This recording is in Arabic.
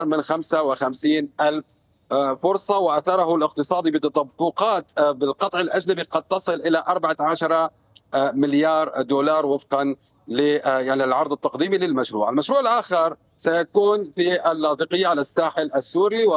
من 55 ألف فرصة، وأثره الاقتصادي بتدفقات بالقطع الأجنبي قد تصل إلى 14 مليار دولار وفقا يعني العرض التقديمي للمشروع. المشروع الآخر سيكون في اللاذقية على الساحل السوري.